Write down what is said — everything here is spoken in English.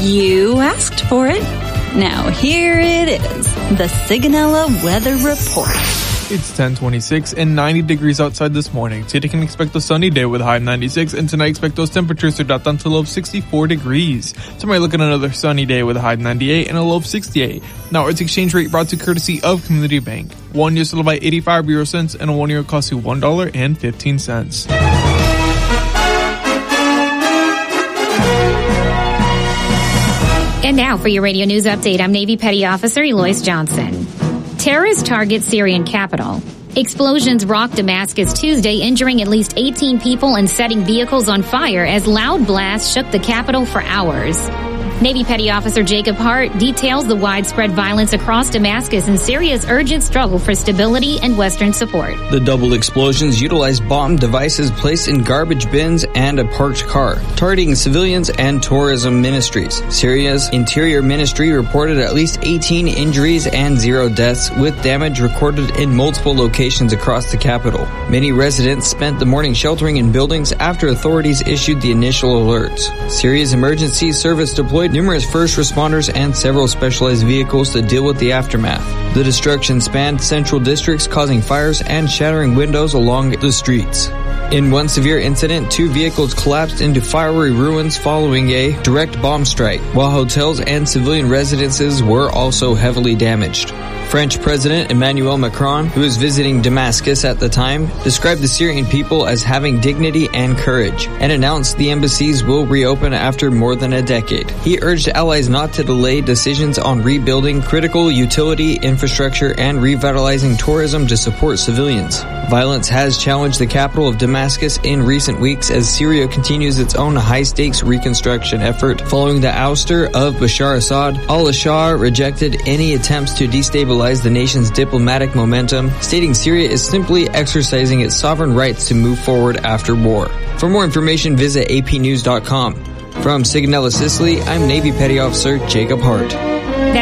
You asked for it. Now here it is, the Sigonella Weather Report. It's 10:26 and 90 degrees outside this morning. Today can expect a sunny day with a high of 96, and tonight expect those temperatures to drop down to a low of 64 degrees. Tomorrow look at another sunny day with a high of 98 and a low of 68. Now its exchange rate brought to courtesy of Community Bank. 1 year sold by 85 euro cents, and a 1 year costs you $1.15. And now for your radio news update, I'm Navy Petty Officer Eloise Johnson. Terrorists target Syrian capital. Explosions rocked Damascus Tuesday, injuring at least 18 people and setting vehicles on fire as loud blasts shook the capital for hours. Navy Petty Officer Jacob Hart details the widespread violence across Damascus and Syria's urgent struggle for stability and Western support. The double explosions utilized bomb devices placed in garbage bins and a parked car, targeting civilians and tourism ministries. Syria's Interior Ministry reported at least 18 injuries and 0 deaths, with damage recorded in multiple locations across the capital. Many residents spent the morning sheltering in buildings after authorities issued the initial alerts. Syria's emergency service deployed numerous first responders and several specialized vehicles to deal with the aftermath. The destruction spanned central districts, causing fires and shattering windows along the streets. In one severe incident, 2 vehicles collapsed into fiery ruins following a direct bomb strike, while hotels and civilian residences were also heavily damaged. French President Emmanuel Macron, who was visiting Damascus at the time, described the Syrian people as having dignity and courage, and announced the embassies will reopen after more than a decade. He urged allies not to delay decisions on rebuilding critical utility infrastructure and revitalizing tourism to support civilians. Violence has challenged the capital of Damascus in recent weeks as Syria continues its own high-stakes reconstruction effort following the ouster of Bashar Assad. Al-Ashar rejected any attempts to destabilize the nation's diplomatic momentum, stating Syria is simply exercising its sovereign rights to move forward after war. For more information, visit apnews.com. From Sigonella, Sicily, I'm Navy Petty Officer Jacob Hart.